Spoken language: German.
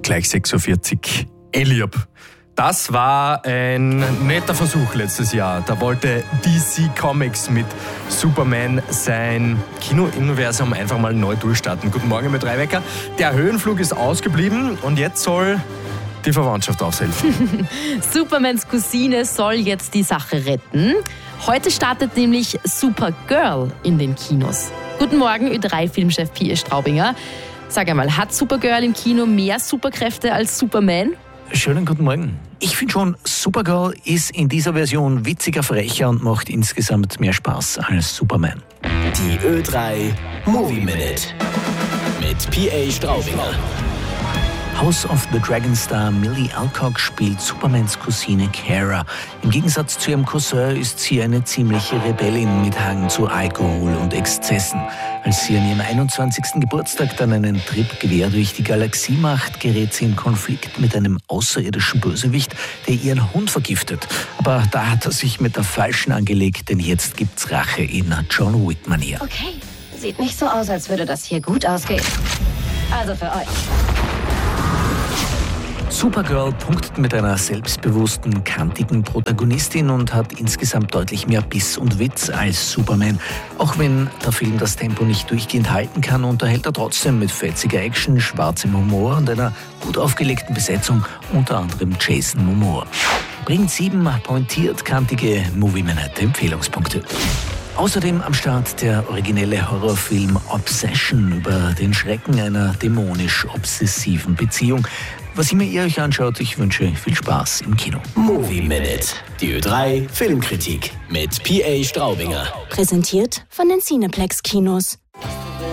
gleich 6.40 Uhr. Eliab. Das war ein netter Versuch letztes Jahr. Da wollte DC Comics mit Superman sein Kinouniversum einfach mal neu durchstarten. Guten Morgen mit Dreiwecker. Der Höhenflug ist ausgeblieben und jetzt soll die Verwandtschaft aushelfen. Supermans Cousine soll jetzt die Sache retten. Heute startet nämlich Supergirl in den Kinos. Guten Morgen, Ö3-Filmchef P.A. Straubinger. Sag einmal, hat Supergirl im Kino mehr Superkräfte als Superman? Schönen guten Morgen. Ich finde schon, Supergirl ist in dieser Version witziger, frecher und macht insgesamt mehr Spaß als Superman. Die Ö3 Movie Minute mit P.A. Straubinger. House of the Dragon Star Millie Alcock spielt Supermans Cousine Kara. Im Gegensatz zu ihrem Cousin ist sie eine ziemliche Rebellin mit Hang zu Alkohol und Exzessen. Als sie an ihrem 21. Geburtstag dann einen Trip quer durch die Galaxie macht, gerät sie in Konflikt mit einem außerirdischen Bösewicht, der ihren Hund vergiftet. Aber da hat er sich mit der Falschen angelegt, denn jetzt gibt's Rache in John Wick-Manier. Okay, sieht nicht so aus, als würde das hier gut ausgehen. Also für euch. Supergirl punktet mit einer selbstbewussten, kantigen Protagonistin und hat insgesamt deutlich mehr Biss und Witz als Superman. Auch wenn der Film das Tempo nicht durchgehend halten kann, unterhält er trotzdem mit fetziger Action, schwarzem Humor und einer gut aufgelegten Besetzung, unter anderem Jason Momoa. Bringt 7 pointiert kantige Movie-Minute-Empfehlungspunkte. Außerdem am Start der originelle Horrorfilm Obsession über den Schrecken einer dämonisch-obsessiven Beziehung. Was immer ihr euch anschaut, ich wünsche viel Spaß im Kino. Movie Minute. Die Ö3 Filmkritik mit P.A. Straubinger. Präsentiert von den Cineplex Kinos.